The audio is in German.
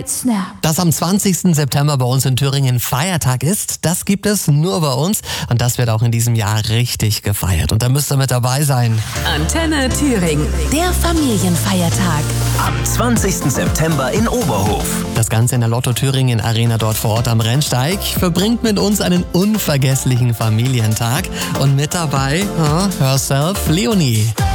Snap. Dass am 20. September bei uns in Thüringen Feiertag ist, das gibt es nur bei uns. Und das wird auch in diesem Jahr richtig gefeiert. Und da müsst ihr mit dabei sein. Antenne Thüringen, der Familienfeiertag. Am 20. September in Oberhof. Das Ganze in der Lotto Thüringen Arena dort vor Ort am Rennsteig. Verbringt mit uns einen unvergesslichen Familientag. Und mit dabei, herself, Leonie.